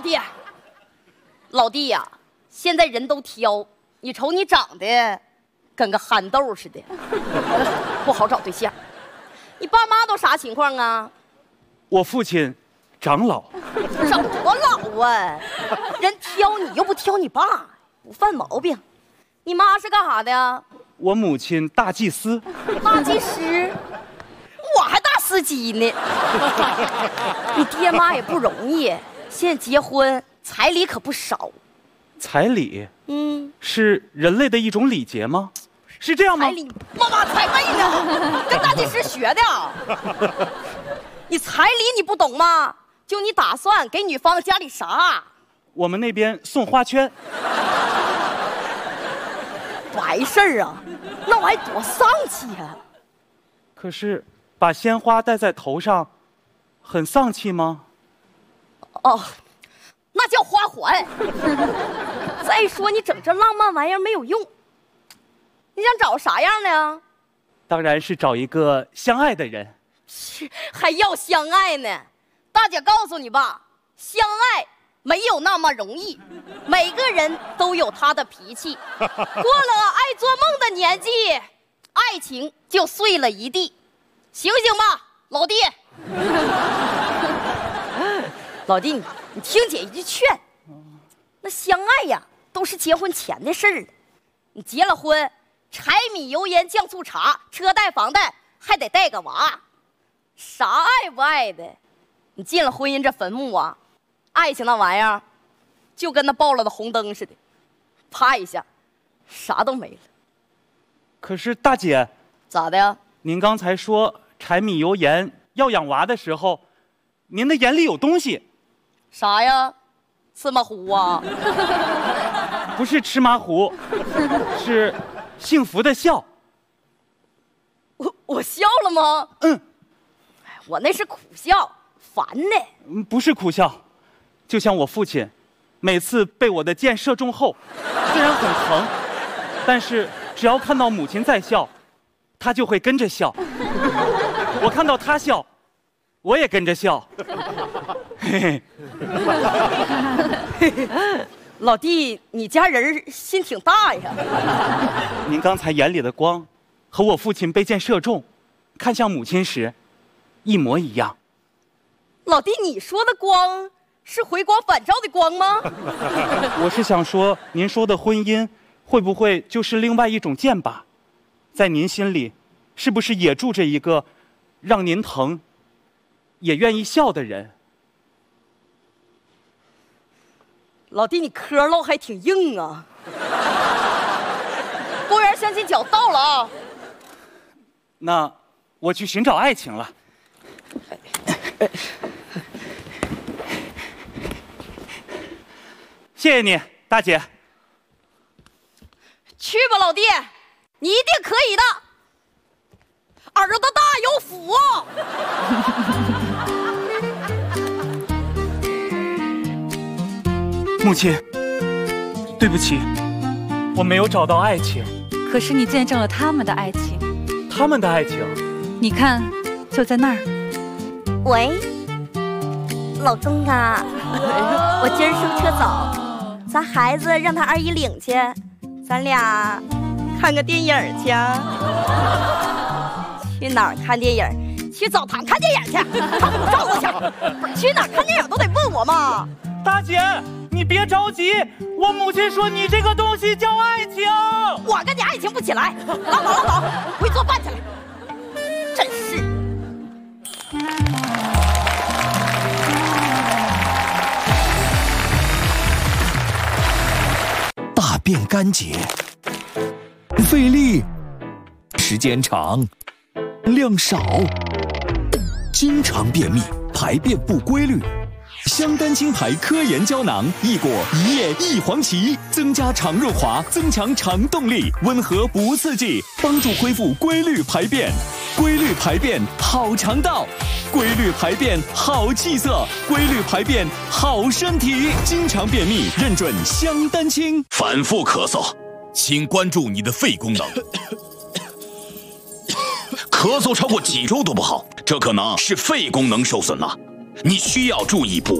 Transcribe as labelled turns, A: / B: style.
A: 弟，老弟呀，现在人都挑，你瞅你长得跟个憨豆似的，不好找对象。你爸妈都啥情况啊？
B: 我父亲长老。
A: 长多老啊？人挑你又不挑你爸，不犯毛病。你妈是干啥的呀？
B: 我母亲大祭司。
A: 大祭司？我还大司机呢。你爹妈也不容易，现在结婚彩礼可不少。
B: 彩礼？是人类的一种礼节吗？是这样吗？
A: 彩礼，妈才问呢，跟大祭司学的。你彩礼你不懂吗？就你打算给女方家里啥？
B: 我们那边送花圈。
A: 白事儿啊，那我还多丧气呀！
B: 可是把鲜花戴在头上，很丧气吗？
A: 哦，那叫花环。再说你整这浪漫玩意儿没有用，你想找啥样的呀？
B: 当然是找一个相爱的人。
A: 是，还要相爱呢？大姐告诉你吧，相爱没有那么容易，每个人都有他的脾气。过了爱做梦的年纪，爱情就碎了一地。醒醒吧，老弟！老弟，你听姐一句劝，那相爱呀，都是结婚前的事儿了。你结了婚，柴米油盐酱醋茶，车贷房贷，还得带个娃，啥爱不爱的？你进了婚姻这坟墓啊，爱情那玩意儿，就跟那爆了的红灯似的，啪一下，啥都没了。
B: 可是大姐，
A: 咋的呀？
B: 您刚才说柴米油盐要养娃的时候，您的眼里有东西。
A: 啥呀？芝麻糊啊？
B: 不是吃麻糊，是幸福的笑。
A: 我笑了吗？我那是苦笑，烦呢。
B: 不是苦笑，就像我父亲，每次被我的箭射中后，虽然很疼，但是只要看到母亲在笑，他就会跟着笑。我看到他笑，我也跟着笑。嘿嘿。
A: 老弟，你家人心挺大呀。
B: 您刚才眼里的光，和我父亲被箭射中，看向母亲时，一模一样。
A: 老弟，你说的光是回光返照的光吗？
B: 我是想说，您说的婚姻，会不会就是另外一种箭靶？在您心里，是不是也住着一个让您疼，也愿意笑的人？
A: 老弟，你嗑唠还挺硬啊。公园相亲角到了啊。
B: 那我去寻找爱情了。谢谢你，大姐。
A: 去吧，老弟，你一定可以的。耳朵大有福啊！
B: 母亲，对不起，我没有找到爱情。
C: 可是你见证了他们的爱情。
B: 他们的爱情？
C: 你看，就在那儿。
A: 喂，老公啊，我今儿收车早，咱孩子让他二姨领去，咱俩看个电影去啊。去哪儿看电影？去澡堂看电影去，看护照子去。不是去哪儿看电影都得问我嘛。
B: 大姐，你别着急，我母亲说你这个东西叫爱情。
A: 我跟你爱情不起来。拉倒拉倒，回去做饭去了。真是。
D: 大便干结，费力，时间长，量少，经常便秘，排便不规律。香丹青牌科研胶囊，一果一叶一黄芪，增加肠润滑，增强肠动力，温和不刺激，帮助恢复规律排便。规律排便好肠道，规律排便好气色，规律排便好身体。经常便秘，认准香丹青。
E: 反复咳嗽，请关注你的肺功能。咳嗽超过几周都不好，这可能是肺功能受损了，你需要注意补。